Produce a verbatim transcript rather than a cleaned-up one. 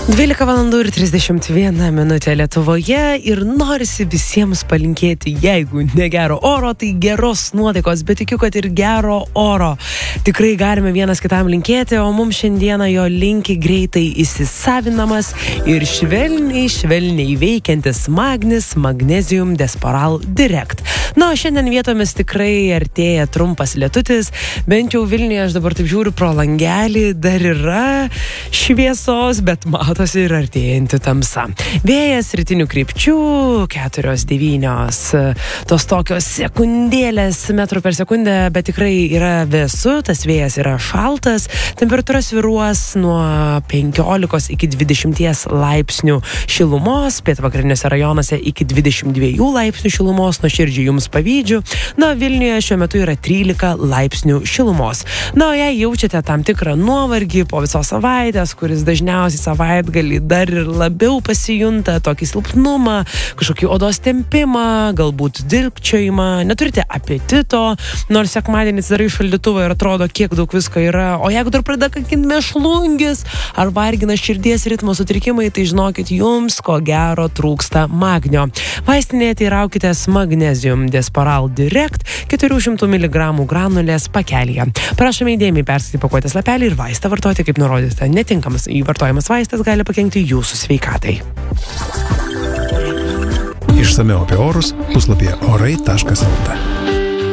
dvylika valandų ir trisdešimt viena minutė Lietuvoje ir norisi visiems palinkėti, jeigu ne gero oro, tai geros nuotaikos, bet tikiu, kad ir gero oro. Tikrai galime vienas kitam linkėti, o mums šiandieną jo linki greitai įsisavinamas ir švelniai, švelniai veikiantis Magnis Magnesium Desparal Direct. Na, o šiandien vietomis tikrai artėja trumpas lietutis, bent jau Vilniuje aš dabar taip žiūriu pro langelį, dar yra šviesos, bet matosi ir artėjanti tamsa. Vėjas rytinių krypčių, keturios devynios, tos tokios sekundėlės metrų per sekundę, bet tikrai yra vėsu, tas vėjas yra šaltas, temperatūra svyruos nuo penkiolikos iki dvidešimties laipsnių šilumos, pietvakariniuose rajonuose iki dvidešimt dviejų laipsnių šilumos, nuoširdžiai jums pavydžiu. Na, Vilniuje šiuo metu yra trylika laipsnių šilumos. Na, o jei jaučiate tam tikrą nuovargį po visos savaitės, kuris dažniausiai savaitgalį dar ir labiau pasijunta, tokį silpnumą, kažkokį odos tempimą, galbūt dilgčiojimą, neturite apetito, nors sekmadienį atsidarai šaldytuvą ir atrodo, kiek daug visko yra, o jeigu dar pradeda kankinti mėšlungis ar vargina širdies ritmo sutrikimai, tai žinokit, jums ko gero trūksta magnio. Vaistinėje teiraukitės Magnesium Desparal Direct keturių šimtų miligramų granulės pakelyje. Prašome įdėmiai perskaityti pakuotės lapelį ir vaistą vartoti kaip nurodyta. Netinkamas įvartojamas vaistas gali pakenkti jūsų sveikatai. Išsamiau apie orus puslapyje orai taškas lt.